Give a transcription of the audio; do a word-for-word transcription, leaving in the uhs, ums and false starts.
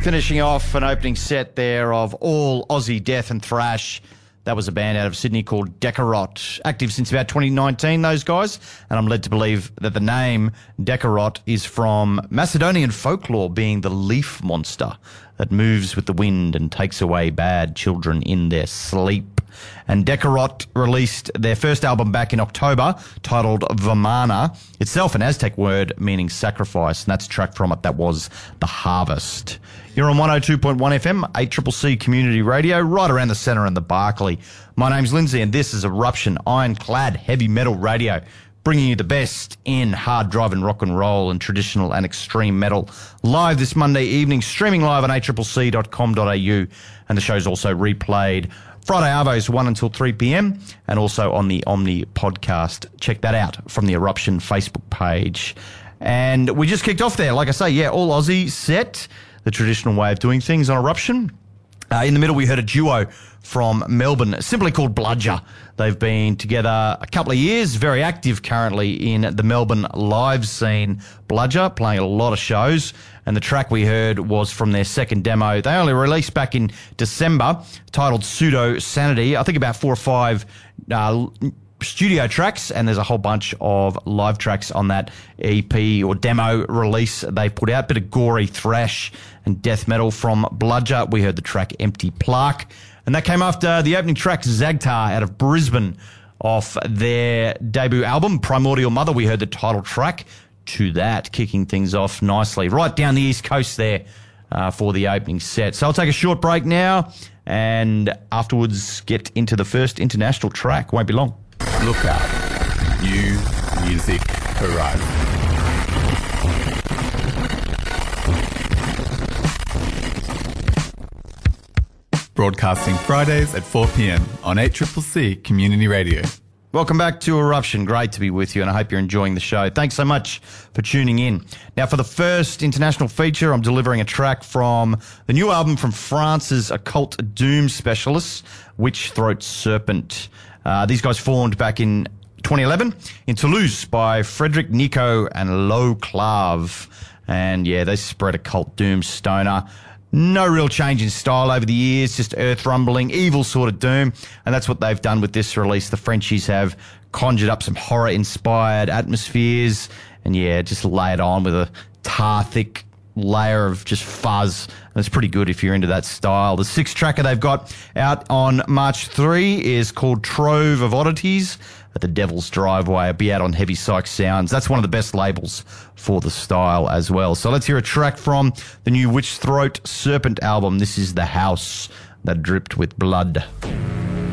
Finishing off an opening set there of all Aussie death and thrash. That was a band out of Sydney called Decarot. Active since about twenty nineteen, those guys. And I'm led to believe that the name Decarot is from Macedonian folklore, being the leaf monster that moves with the wind and takes away bad children in their sleep. And Decarot released their first album back in October, titled Vamana, itself an Aztec word meaning sacrifice, and that's a track from it that was The Harvest. You're on one oh two point one F M, eight C C C Community Radio, right around the centre in the Barclay. My name's Lindsay, and this is Eruption, ironclad heavy metal radio, bringing you the best in hard driving rock and roll and traditional and extreme metal. Live this Monday evening, streaming live on a c c c dot com dot a u, and the show's also replayed Friday Arvos one until three p.m. and also on the Omni podcast. Check that out from the Eruption Facebook page. And we just kicked off there. Like I say, yeah, all Aussie set, the traditional way of doing things on Eruption. Uh, in the middle, we heard a duo from Melbourne, simply called Bludger. They've been together a couple of years, very active currently in the Melbourne live scene. Bludger, playing a lot of shows, and the track we heard was from their second demo. They only released back in December, titled Pseudo Sanity. I think about four or five uh, studio tracks, and there's a whole bunch of live tracks on that E P or demo release they put out. Bit of gory thrash and death metal from Bludger. We heard the track Empty Plaque, and that came after the opening track Zagtar out of Brisbane off their debut album Primordial Mother. We heard the title track to that, kicking things off nicely right down the East Coast there uh, for the opening set. So I'll take a short break now, and afterwards get into the first international track. Won't be long. Look out. New Music Horizon. Broadcasting Fridays at four p.m. on eight C C C Community Radio. Welcome back to Eruption. Great to be with you, and I hope you're enjoying the show. Thanks so much for tuning in. Now, for the first international feature, I'm delivering a track from the new album from France's occult doom specialists, Witch Throat Serpent. Uh, these guys formed back in twenty eleven in Toulouse by Frederic Nico and Lo Clave. And yeah, they spread occult doom stoner. No real change in style over the years, just earth rumbling, evil sort of doom. And that's what they've done with this release. The Frenchies have conjured up some horror-inspired atmospheres and, yeah, just lay it on with a tar-thick layer of just fuzz. And it's pretty good if you're into that style. The sixth tracker they've got out on March third is called Trove of Oddities at the Devil's Driveway. It'll be out on Heavy Psych Sounds. That's one of the best labels for the style as well. So let's hear a track from the new Witch Throat Serpent album. This is The House That Dripped with Blood.